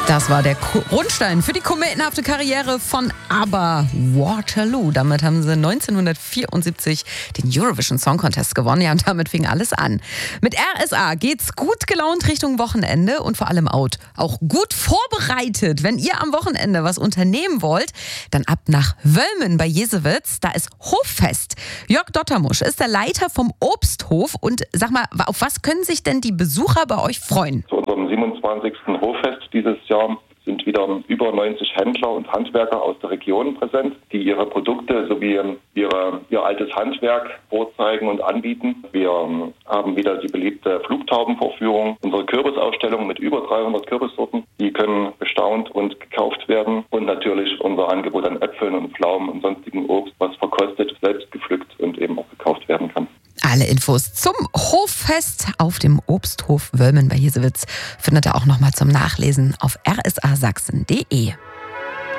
Das war der Grundstein für die kometenhafte Karriere von ABBA, Waterloo. Damit haben sie 1974 den Eurovision Song Contest gewonnen. Ja, und damit fing alles an. Mit RSA geht's gut gelaunt Richtung Wochenende und vor allem auch gut vorbereitet. Wenn ihr am Wochenende was unternehmen wollt, dann ab nach Wölmen bei Jesewitz. Da ist Hoffest. Jörg Dottermusch ist der Leiter vom Obsthof. Und sag mal, auf was können sich denn die Besucher bei euch freuen? Zu unserem 27. Hoffest dieses Jahr sind wieder über 90 Händler und Handwerker aus der Region präsent, die ihre Produkte sowie ihr altes Handwerk vorzeigen und anbieten. Wir haben wieder die beliebte Flugtaubenvorführung, unsere Kürbisausstellung mit über 300 Kürbissorten. Die können bestaunt und gekauft werden. Und natürlich unser Angebot an Äpfeln und Pflaumen und sonstigen Obst, was verkostet, selbst gepflückt und eben auch gekauft werden kann. Alle Infos zum Hoffest auf dem Obsthof Wölmen bei Jesewitz findet ihr auch nochmal zum Nachlesen auf rsasachsen.de.